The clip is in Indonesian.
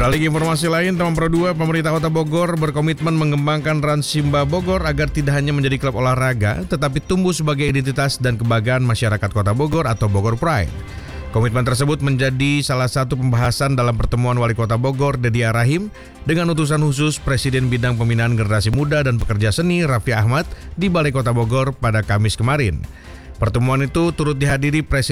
Beralih ke informasi lain, teman Pro 2, pemerintah Kota Bogor berkomitmen mengembangkan Ransimba Bogor agar tidak hanya menjadi klub olahraga, tetapi tumbuh sebagai identitas dan kebanggaan masyarakat Kota Bogor atau Bogor Pride. Komitmen tersebut menjadi salah satu pembahasan dalam pertemuan Wali Kota Bogor, Dedi Arahim, dengan utusan khusus Presiden Bidang Pembinaan Generasi Muda dan Pekerja Seni, Raffi Ahmad, di Balai Kota Bogor pada Kamis kemarin. Pertemuan itu turut dihadiri Presiden